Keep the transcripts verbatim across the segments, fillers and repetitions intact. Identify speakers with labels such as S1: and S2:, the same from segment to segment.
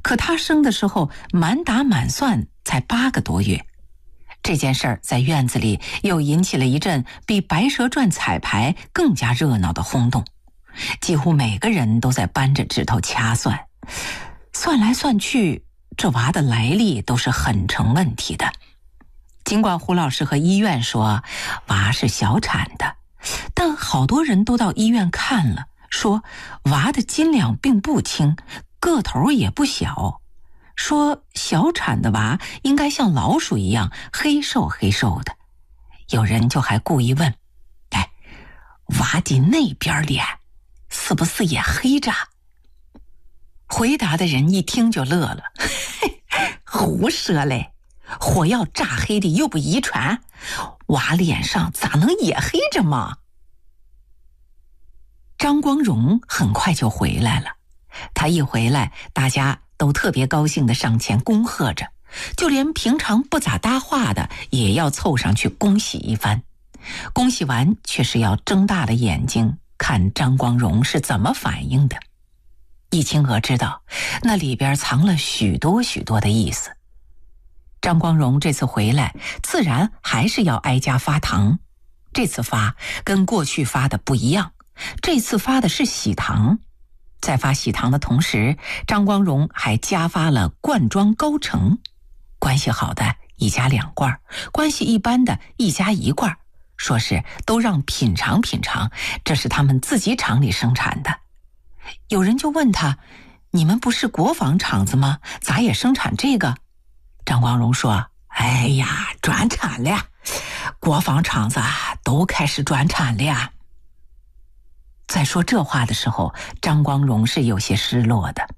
S1: 可他生的时候满打满算才八个多月。这件事儿在院子里又引起了一阵比《白蛇传》彩排更加热闹的轰动，几乎每个人都在扳着指头掐算，算来算去，这娃的来历都是很成问题的。尽管胡老师和医院说娃是小产的，但好多人都到医院看了，说娃的斤两并不轻，个头也不小，说小产的娃应该像老鼠一样黑瘦黑瘦的。有人就还故意问，哎，娃的那边脸是不是也黑着？回答的人一听就乐了，胡说嘞，火药炸黑的又不遗传，娃脸上咋能也黑着吗？张光荣很快就回来了，他一回来，大家都特别高兴地上前恭贺着，就连平常不咋搭话的也要凑上去恭喜一番。恭喜完却是要睁大了眼睛看张光荣是怎么反应的。易清娥知道那里边藏了许多许多的意思。张光荣这次回来自然还是要挨家发糖，这次发跟过去发的不一样，这次发的是喜糖。在发喜糖的同时，张光荣还加发了罐装高橙，关系好的一家两罐，关系一般的一家一罐，说是都让品尝品尝，这是他们自己厂里生产的。有人就问他，你们不是国防厂子吗？咋也生产这个？张光荣说，哎呀，转产了，国防厂子都开始转产了。在说这话的时候，张光荣是有些失落的。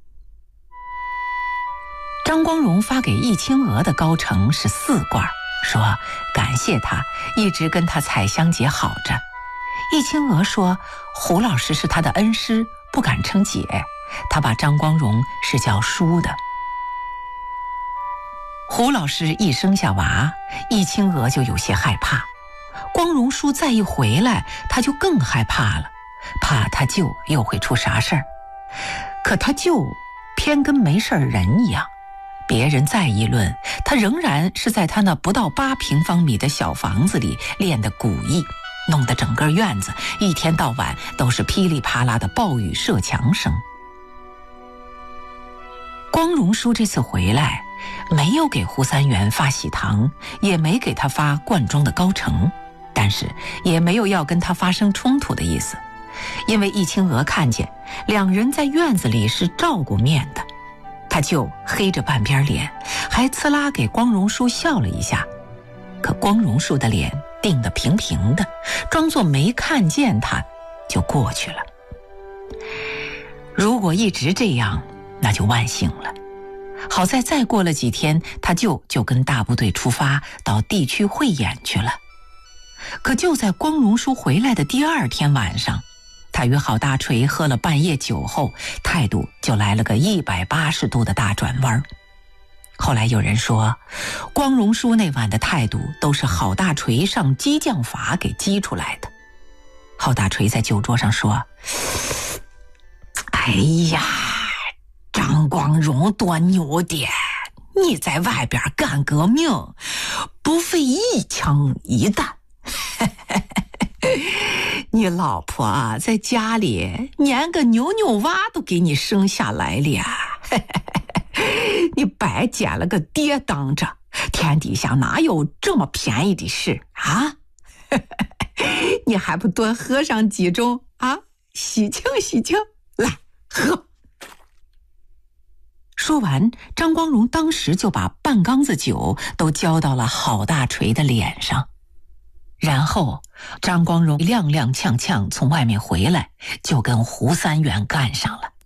S1: 张光荣发给易清娥的高橙是四罐，说感谢他一直跟他采香姐好着。易清娥说，胡老师是他的恩师，不敢称姐，他把张光荣是叫叔的。胡老师一生下娃，易清娥就有些害怕，光荣叔再一回来，他就更害怕了，怕他舅又会出啥事儿。可他舅偏跟没事人一样，别人再议论，他仍然是在他那不到八平方米的小房子里练的古艺，弄得整个院子一天到晚都是噼里啪啦的暴雨射墙声。光荣叔这次回来没有给胡三元发喜糖，也没给他发罐装的高橙，但是也没有要跟他发生冲突的意思，因为易清娥看见两人在院子里是照顾面的，他就黑着半边脸，还呲啦给光荣叔笑了一下，可光荣叔的脸定得平平的，装作没看见他就过去了。如果一直这样，那就万幸了。好在再过了几天，他舅就跟大部队出发到地区汇演去了。可就在光荣叔回来的第二天晚上，他与郝大锤喝了半夜酒后，态度就来了个一百八十度的大转弯。后来有人说，光荣叔那晚的态度都是郝大锤上激将法给激出来的。郝大锤在酒桌上说，哎呀，张光荣多牛的，你在外边干革命不费一枪一弹，你老婆啊在家里连个牛牛娃都给你生下来了，你白捡了个爹当着，天底下哪有这么便宜的事啊？你还不多喝上几盅啊，喜庆喜庆，来喝。说完，张光荣当时就把半缸子酒都浇到了郝大锤的脸上。然后张光荣踉踉跄跄从外面回来，就跟胡三元干上了。